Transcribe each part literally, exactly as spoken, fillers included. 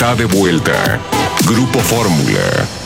está de vuelta. Grupo Fórmula.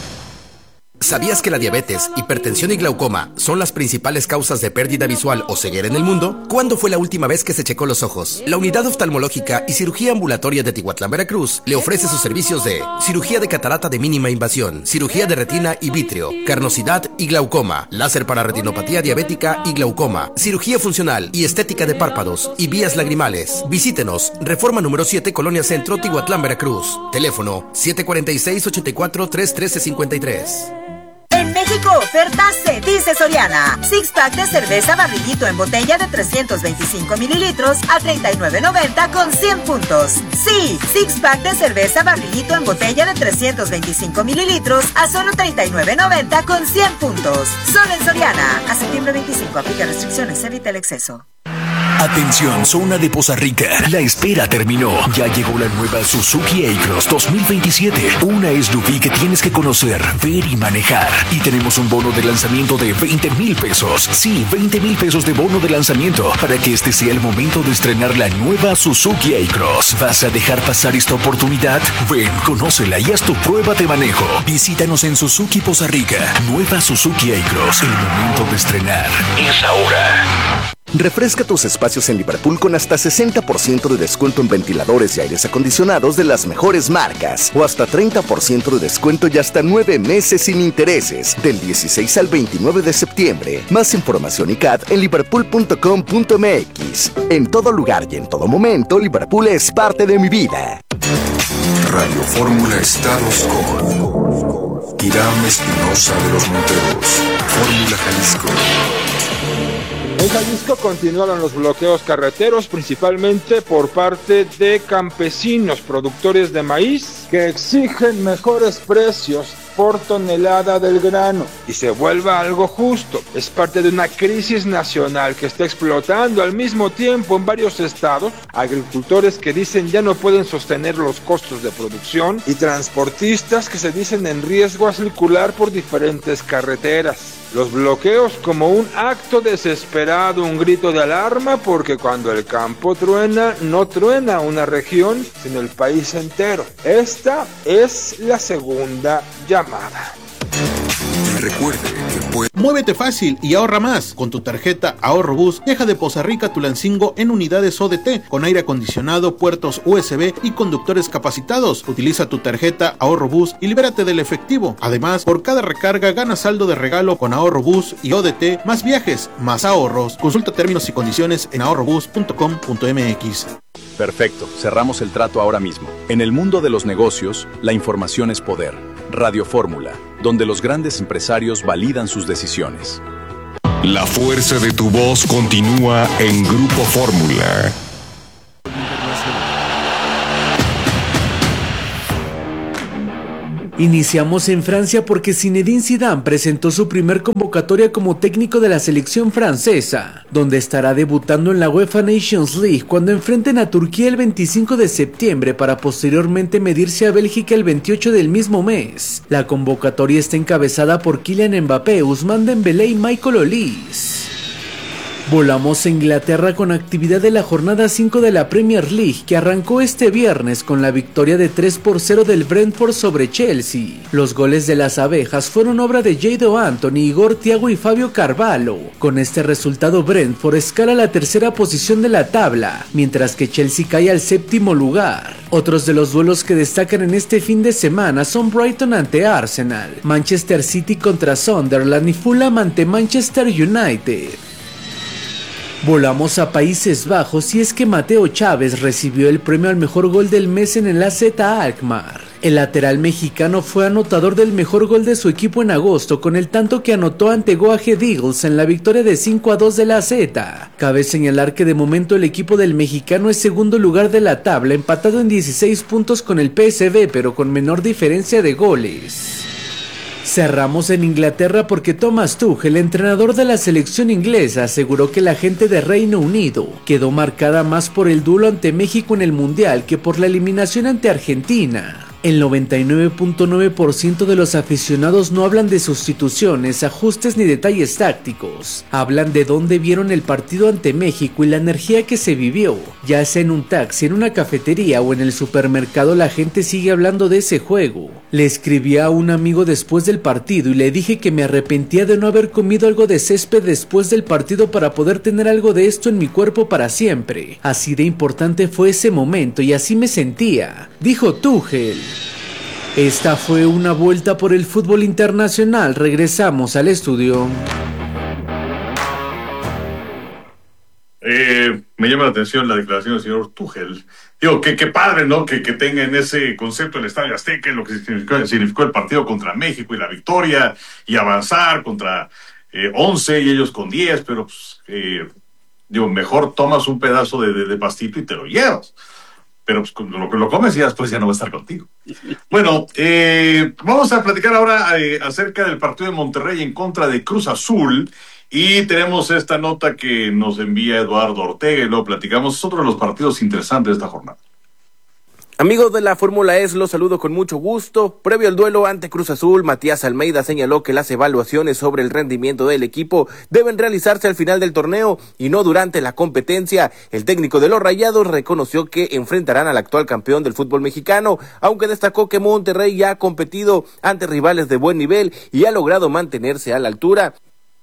¿Sabías que la diabetes, hipertensión y glaucoma son las principales causas de pérdida visual o ceguera en el mundo? ¿Cuándo fue la última vez que se checó los ojos? La Unidad Oftalmológica y Cirugía Ambulatoria de Tihuatlán, Veracruz, le ofrece sus servicios de cirugía de catarata de mínima invasión, cirugía de retina y vítreo, carnosidad y glaucoma, láser para retinopatía diabética y glaucoma, cirugía funcional y estética de párpados y vías lagrimales. Visítenos, Reforma número siete, Colonia Centro, Tihuatlán, Veracruz. Teléfono siete cuatro seis, ocho cuatro, tres uno tres cinco tres. En México, oferta se dice Soriana. Six pack de cerveza Barrillito en botella de trescientos veinticinco mililitros a treinta y nueve noventa con cien puntos. Sí, six pack de cerveza Barrillito en botella de trescientos veinticinco mililitros a solo treinta y nueve noventa con cien puntos. Solo en Soriana. A septiembre veinticinco, aplica restricciones, evita el exceso. Atención, zona de Poza Rica. La espera terminó. Ya llegó la nueva Suzuki A-Cross dos mil veintisiete. Una S U V que tienes que conocer, ver y manejar. Y tenemos un bono de lanzamiento de veinte mil pesos. Sí, veinte mil pesos de bono de lanzamiento para que este sea el momento de estrenar la nueva Suzuki A-Cross. ¿Vas a dejar pasar esta oportunidad? Ven, conócela y haz tu prueba de manejo. Visítanos en Suzuki Poza Rica. Nueva Suzuki A-Cross. El momento de estrenar es ahora. Refresca tus espacios en Liverpool con hasta sesenta por ciento de descuento en ventiladores y aires acondicionados de las mejores marcas, o hasta treinta por ciento de descuento y hasta nueve meses sin intereses, del dieciséis al veintinueve de septiembre. Más información y C A D en liverpool punto com punto m x. En todo lugar y en todo momento, Liverpool es parte de mi vida. Radio Fórmula Estados con Hiram Espinosa de los Monteros. Fórmula Jalisco. En Jalisco continuaron los bloqueos carreteros, principalmente por parte de campesinos productores de maíz que exigen mejores precios por tonelada del grano y se vuelva algo justo. Es parte de una crisis nacional que está explotando al mismo tiempo en varios estados, agricultores que dicen ya no pueden sostener los costos de producción y transportistas que se dicen en riesgo a circular por diferentes carreteras. Los bloqueos como un acto desesperado, un grito de alarma, porque cuando el campo truena, no truena una región, sino el país entero. Esta es la segunda llamada. Recuerde que puede... Muévete fácil y ahorra más. Con tu tarjeta Ahorro Bus, deja de Poza Rica a Tulancingo en unidades O D T, con aire acondicionado, puertos U S B y conductores capacitados. Utiliza tu tarjeta Ahorro Bus y libérate del efectivo. Además, por cada recarga gana saldo de regalo con Ahorro Bus y O D T, más viajes, más ahorros. Consulta términos y condiciones en ahorro bus punto com punto m x. Perfecto, cerramos el trato ahora mismo. En el mundo de los negocios, la información es poder. Radio Fórmula, donde los grandes empresarios validan sus decisiones. La fuerza de tu voz continúa en Grupo Fórmula. Iniciamos en Francia porque Zinedine Zidane presentó su primer convocatoria como técnico de la selección francesa, donde estará debutando en la UEFA Nations League cuando enfrenten a Turquía el veinticinco de septiembre para posteriormente medirse a Bélgica el veintiocho del mismo mes. La convocatoria está encabezada por Kylian Mbappé, Ousmane Dembélé y Michael Olise. Volamos a Inglaterra con actividad de la jornada cinco de la Premier League, que arrancó este viernes con la victoria de tres por cero del Brentford sobre Chelsea. Los goles de las abejas fueron obra de Jadon Anthony, Igor Thiago y Fabio Carvalho. Con este resultado, Brentford escala la tercera posición de la tabla, mientras que Chelsea cae al séptimo lugar. Otros de los duelos que destacan en este fin de semana son Brighton ante Arsenal, Manchester City contra Sunderland y Fulham ante Manchester United. Volamos a Países Bajos y es que Mateo Chávez recibió el premio al mejor gol del mes en el A Z Alkmaar. El lateral mexicano fue anotador del mejor gol de su equipo en agosto con el tanto que anotó ante Go Ahead Eagles en la victoria de cinco a dos de la Z. Cabe señalar que de momento el equipo del mexicano es segundo lugar de la tabla, empatado en dieciséis puntos con el P S V, pero con menor diferencia de goles. Cerramos en Inglaterra porque Thomas Tuchel, el entrenador de la selección inglesa, aseguró que la gente de Reino Unido quedó marcada más por el duelo ante México en el Mundial que por la eliminación ante Argentina. El noventa y nueve punto nueve por ciento de los aficionados no hablan de sustituciones, ajustes ni detalles tácticos. Hablan de dónde vieron el partido ante México y la energía que se vivió. Ya sea en un taxi, en una cafetería o en el supermercado, la gente sigue hablando de ese juego. Le escribí a un amigo después del partido y le dije que me arrepentía de no haber comido algo de césped después del partido para poder tener algo de esto en mi cuerpo para siempre. Así de importante fue ese momento y así me sentía, dijo Tuchel. Esta fue una vuelta por el fútbol internacional. Regresamos al estudio. Eh, me llama la atención la declaración del señor Tuchel. Digo, que, que padre, ¿no? Que, que tenga en ese concepto el Estadio Azteca, lo que significó, significó el partido contra México y la victoria, y avanzar contra eh, once y ellos con diez, pero pues, eh, digo, mejor tomas un pedazo de, de, de pastito y te lo llevas. Pero pues, lo que lo comes y después ya no va a estar contigo. Bueno, eh, vamos a platicar ahora eh, acerca del partido de Monterrey en contra de Cruz Azul. Y tenemos esta nota que nos envía Eduardo Ortega y luego platicamos. Es otro de los partidos interesantes de esta jornada. Amigos de la Fórmula E, los saludo con mucho gusto. Previo al duelo ante Cruz Azul, Matías Almeida señaló que las evaluaciones sobre el rendimiento del equipo deben realizarse al final del torneo y no durante la competencia. El técnico de los Rayados reconoció que enfrentarán al actual campeón del fútbol mexicano, aunque destacó que Monterrey ya ha competido ante rivales de buen nivel y ha logrado mantenerse a la altura.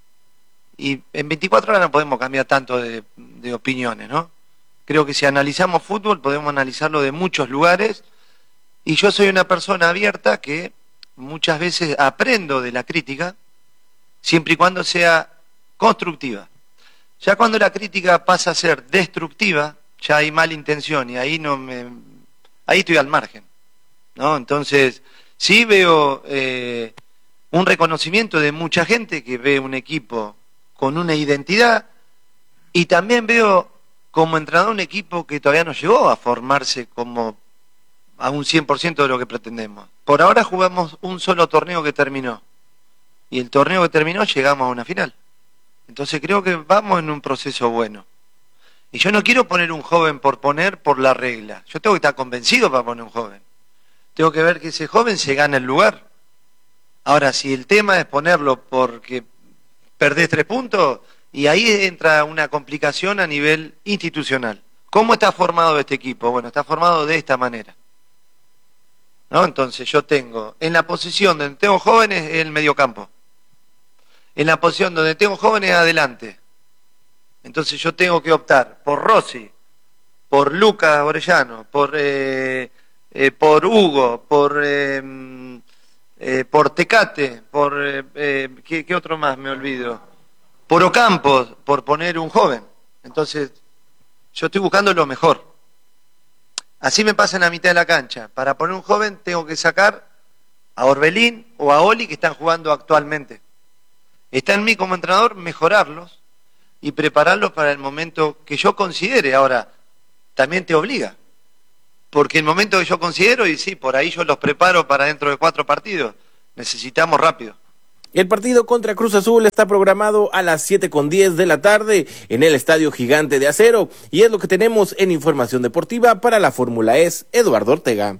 Y en veinticuatro horas no podemos cambiar tanto de, de opiniones, ¿no? Creo que si analizamos fútbol podemos analizarlo de muchos lugares y yo soy una persona abierta que muchas veces aprendo de la crítica siempre y cuando sea constructiva. Ya cuando la crítica pasa a ser destructiva, ya hay mala intención y ahí no me, ahí estoy al margen, ¿no? Entonces sí veo eh, un reconocimiento de mucha gente que ve un equipo con una identidad y también veo como entrenador un equipo que todavía no llegó a formarse como a un cien por ciento de lo que pretendemos. Por ahora jugamos un solo torneo que terminó. Y el torneo que terminó llegamos a una final. Entonces creo que vamos en un proceso bueno. Y yo no quiero poner un joven por poner por la regla. Yo tengo que estar convencido para poner un joven. Tengo que ver que ese joven se gane el lugar. Ahora, si el tema es ponerlo porque perdés tres puntos... Y ahí entra una complicación a nivel institucional. ¿Cómo está formado este equipo? Bueno, está formado de esta manera, ¿no? Entonces yo tengo, en la posición donde tengo jóvenes, el mediocampo. En la posición donde tengo jóvenes, adelante. Entonces yo tengo que optar por Rossi, por Lucas Orellano, por, eh, eh, por Hugo, por, eh, eh, por Tecate, por... Eh, eh, ¿qué, ¿Qué otro más me olvido? Por Ocampos, por poner un joven. Entonces, yo estoy buscando lo mejor. Así me pasa en la mitad de la cancha. Para poner un joven tengo que sacar a Orbelín o a Oli que están jugando actualmente. Está en mí como entrenador mejorarlos y prepararlos para el momento que yo considere. Ahora, también te obliga. Porque el momento que yo considero, y sí, por ahí yo los preparo para dentro de cuatro partidos. Necesitamos rápido. El partido contra Cruz Azul está programado a las siete con diez de la tarde en el Estadio Gigante de Acero y es lo que tenemos en Información Deportiva para la Fórmula E, Eduardo Ortega.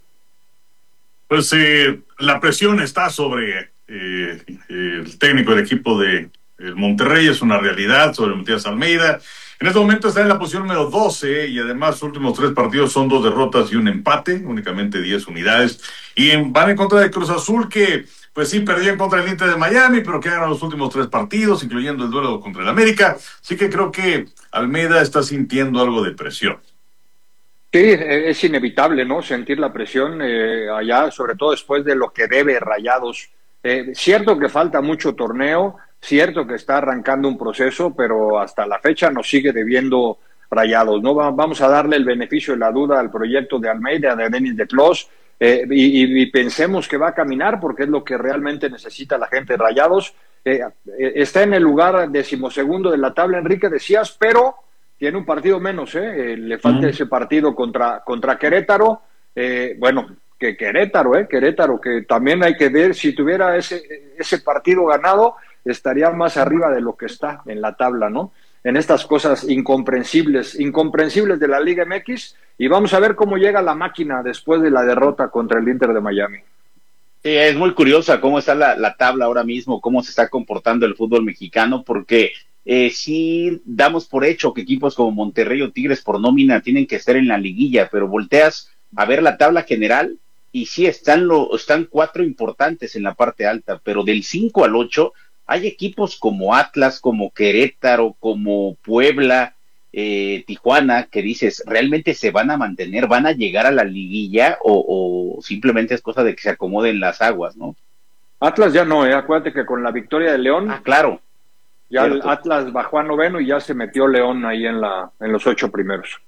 Pues eh, la presión está sobre eh, el técnico del equipo de el Monterrey, es una realidad, sobre Matías Almeida. En este momento está en la posición número doce y además sus últimos tres partidos son dos derrotas y un empate, únicamente diez unidades. Y en, van en contra de Cruz Azul que... Pues sí, perdió en contra del Inter de Miami, pero que ganaron los últimos tres partidos, incluyendo el duelo contra el América. Así que creo que Almeida está sintiendo algo de presión. Sí, es inevitable, ¿no? Sentir la presión eh, allá, sobre todo después de lo que debe Rayados. Eh, cierto que falta mucho torneo, cierto que está arrancando un proceso, pero hasta la fecha nos sigue debiendo Rayados, ¿no? Vamos a darle el beneficio de la duda al proyecto de Almeida, de Denis de Clos. Eh, y, y pensemos que va a caminar porque es lo que realmente necesita la gente de Rayados. Eh, eh, está en el lugar decimosegundo de la tabla, Enrique, decías, pero tiene un partido menos, ¿eh? Eh, le falta uh-huh. ese partido contra, contra Querétaro. Eh, bueno, que Querétaro, ¿eh? Querétaro, que también hay que ver, si tuviera ese, ese partido ganado, estaría más arriba de lo que está en la tabla, ¿no? en estas cosas incomprensibles, incomprensibles de la Liga M X, y vamos a ver cómo llega la máquina después de la derrota contra el Inter de Miami. Sí, es muy curiosa cómo está la, la tabla ahora mismo, cómo se está comportando el fútbol mexicano, porque eh, sí damos por hecho que equipos como Monterrey o Tigres por nómina tienen que estar en la liguilla, pero volteas a ver la tabla general y sí están, lo, están cuatro importantes en la parte alta, pero del cinco al ocho hay equipos como Atlas, como Querétaro, como Puebla, eh, Tijuana, que dices, ¿realmente se van a mantener? ¿Van a llegar a la liguilla o, o simplemente es cosa de que se acomoden las aguas, no? Atlas ya no, eh. Acuérdate que con la victoria de León, ah, claro, ya el Atlas bajó a noveno y ya se metió León ahí en, la, en los ocho primeros.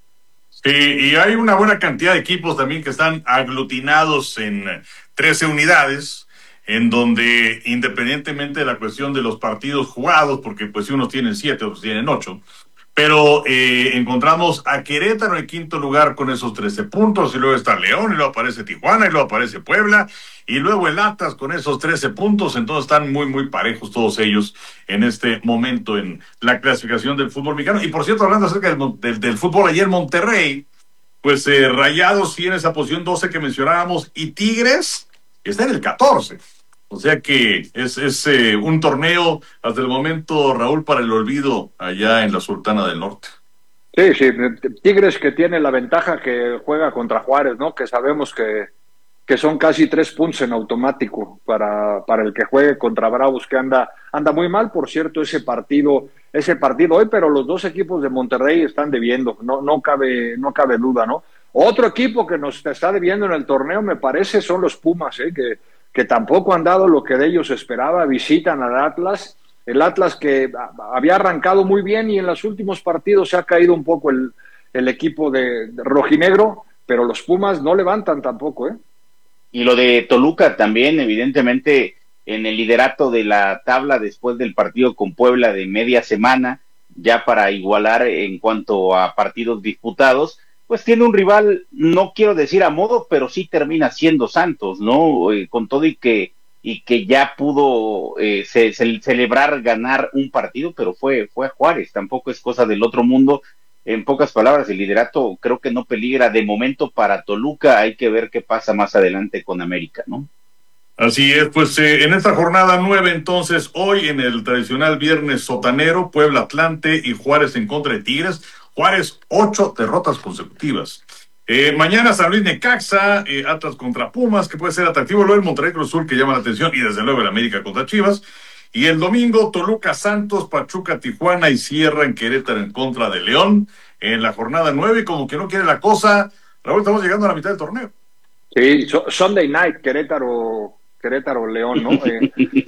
Sí, y hay una buena cantidad de equipos también que están aglutinados en trece unidades, en donde independientemente de la cuestión de los partidos jugados, porque pues si unos tienen siete, otros tienen ocho, pero eh, encontramos a Querétaro en quinto lugar con esos trece puntos, y luego está León, y luego aparece Tijuana, y luego aparece Puebla, y luego el Atlas con esos trece puntos. Entonces están muy, muy parejos todos ellos en este momento en la clasificación del fútbol mexicano. Y por cierto, hablando acerca del, del, del fútbol, ayer Monterrey, pues eh, Rayados sí en esa posición doce que mencionábamos, y Tigres está en el catorce. O sea que es, es eh, un torneo hasta el momento, Raúl, para el olvido allá en la Sultana del Norte. Sí, sí, Tigres que tiene la ventaja que juega contra Juárez, ¿no? Que sabemos que, que son casi tres puntos en automático para, para el que juegue contra Bravos, que anda, anda muy mal, por cierto, ese partido, ese partido hoy, pero los dos equipos de Monterrey están debiendo, no, no cabe, no cabe duda, ¿no? Otro equipo que nos está debiendo en el torneo, me parece, son los Pumas, ¿eh? que que tampoco han dado lo que de ellos esperaba, visitan al Atlas, el Atlas que había arrancado muy bien y en los últimos partidos se ha caído un poco el, el equipo de, de rojinegro, pero los Pumas no levantan tampoco, ¿eh? Y lo de Toluca también, evidentemente, en el liderato de la tabla después del partido con Puebla de media semana, ya para igualar en cuanto a partidos disputados, pues tiene un rival, no quiero decir a modo, pero sí termina siendo Santos, ¿no? Eh, con todo y que y que ya pudo eh, ce ce celebrar ganar un partido, pero fue fue a Juárez, tampoco es cosa del otro mundo. En pocas palabras, el liderato creo que no peligra de momento para Toluca, hay que ver qué pasa más adelante con América, ¿no? Así es, pues eh, en esta jornada nueve, entonces, hoy en el tradicional viernes sotanero, Puebla Atlante y Juárez en contra de Tigres. Juárez, ocho derrotas consecutivas. Eh, mañana San Luis Necaxa, eh, Atlas contra Pumas, que puede ser atractivo. Luego el Monterrey Cruz Azul, que llama la atención, y desde luego el América contra Chivas. Y el domingo, Toluca Santos, Pachuca Tijuana y cierra en Querétaro en contra de León. En la jornada nueve, y como que no quiere la cosa, Raúl, estamos llegando a la mitad del torneo. Sí, so, Sunday Night, Querétaro... Querétaro León, ¿no? Eh,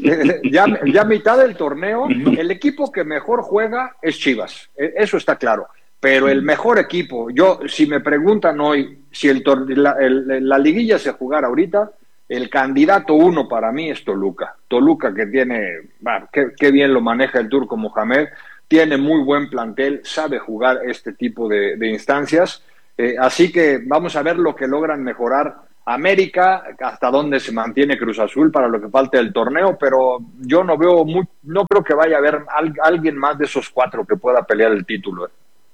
ya, ya mitad del torneo, el equipo que mejor juega es Chivas, eso está claro, pero el mejor equipo, yo, si me preguntan hoy si el, la, el, la liguilla se jugara ahorita, el candidato uno para mí es Toluca, Toluca que tiene, bueno, qué, qué bien lo maneja el turco Mohamed, tiene muy buen plantel, sabe jugar este tipo de, de instancias, eh, así que vamos a ver lo que logran mejorar América, hasta dónde se mantiene Cruz Azul para lo que falte del torneo, pero yo no veo muy, no creo que vaya a haber al, alguien más de esos cuatro que pueda pelear el título.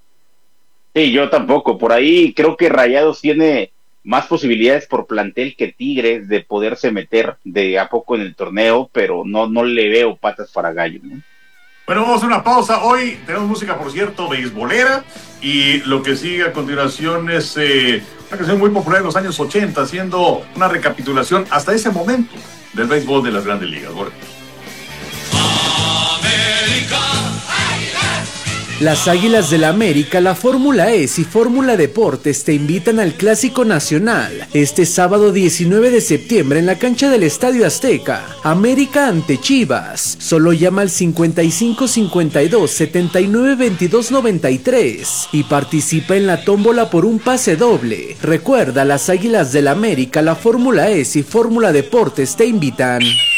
Sí, yo tampoco. Por ahí creo que Rayados tiene más posibilidades por plantel que Tigres de poderse meter de a poco en el torneo, pero no, no le veo patas para gallo, ¿no? Bueno, vamos a una pausa. Hoy tenemos música, por cierto, beisbolera, y lo que sigue a continuación es eh, una canción muy popular en los años ochenta, haciendo una recapitulación hasta ese momento del béisbol de las Grandes Ligas. Bueno. Las Águilas del América, la Fórmula E y Fórmula Deportes te invitan al Clásico Nacional este sábado diecinueve de septiembre en la cancha del Estadio Azteca. América ante Chivas. Solo llama al cincuenta y cinco cincuenta y dos setenta y nueve veintidós noventa y tres y participa en la tómbola por un pase doble. Recuerda, las Águilas del América, la Fórmula E y Fórmula Deportes te invitan.